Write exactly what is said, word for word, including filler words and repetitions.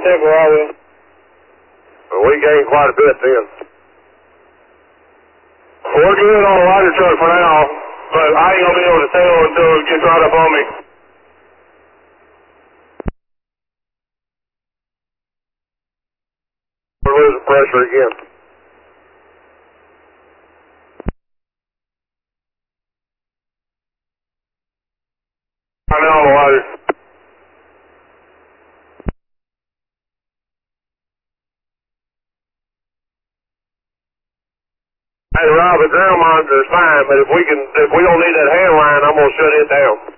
temporarily. Well, we gained quite a bit then. We're good on the ladder truck for now, but I ain't gonna be able to sail until it gets right up on me. We're losing pressure again. I'm on the ladder. Hey, Rob, the ground monitor is fine, but if we can, if we don't need that hand line, I'm gonna shut it down.